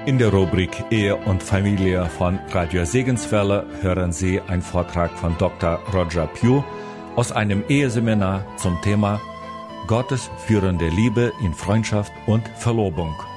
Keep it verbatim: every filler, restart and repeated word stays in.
In der Rubrik Ehe und Familie von Radio Segenswelle hören Sie einen Vortrag von Doktor Roger Pugh aus einem Eheseminar zum Thema Gottes führende Liebe in Freundschaft und Verlobung.